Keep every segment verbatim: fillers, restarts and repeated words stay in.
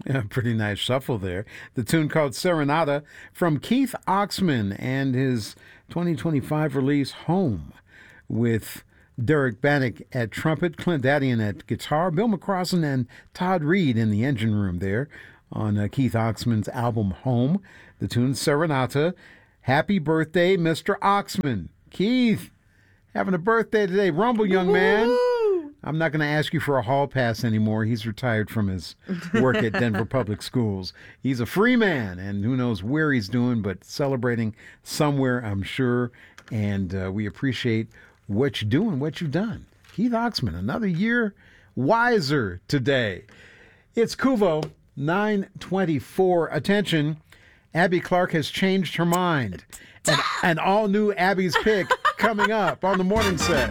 Yeah, pretty nice shuffle there. The tune called Serenata from Keith Oxman and his twenty twenty-five release Home, with Derek Bannock at trumpet, Clint Addian at guitar, Bill McCrossan and Todd Reed in the engine room there on uh, Keith Oxman's album Home. The tune Serenata. Happy birthday, Mister Oxman. Keith, having a birthday today. Rumble, young man. I'm not going to ask you for a hall pass anymore. He's retired from his work at Denver Public Schools. He's a free man, and who knows where he's doing, but celebrating somewhere, I'm sure. And uh, we appreciate what you're doing, what you've done. Keith Oxman, another year wiser today. It's Kuvo, nine twenty-four. Attention, Abby Clark has changed her mind. And an all-new Abby's Pick coming up on the morning set.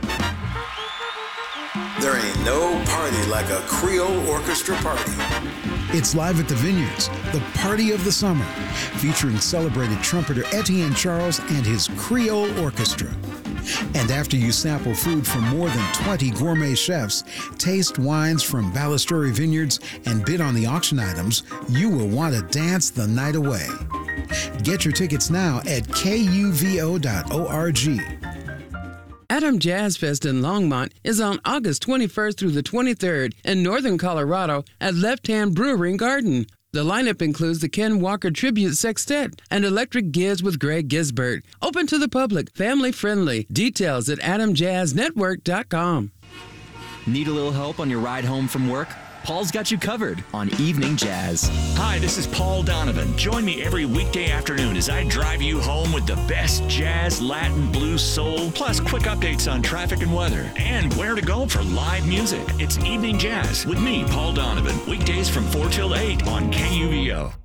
There ain't no party like a Creole orchestra party. It's live at the Vineyards, the party of the summer, featuring celebrated trumpeter Etienne Charles and his Creole Orchestra. And after you sample food from more than twenty gourmet chefs, taste wines from Ballasturi Vineyards, and bid on the auction items, you will want to dance the night away. Get your tickets now at K U V O dot org. Adam Jazz Fest in Longmont is on August twenty-first through the twenty-third in northern Colorado at Left Hand Brewery and Garden. The lineup includes the Ken Walker Tribute Sextet and Electric Giz with Greg Gisbert. Open to the public, family friendly. Details at adam jazz network dot com. Need a little help on your ride home from work? Paul's got you covered on Evening Jazz. Hi, this is Paul Donovan. Join me every weekday afternoon as I drive you home with the best jazz, Latin, blues, soul, plus quick updates on traffic and weather, and where to go for live music. It's Evening Jazz with me, Paul Donovan, weekdays from four till eight on K U V O.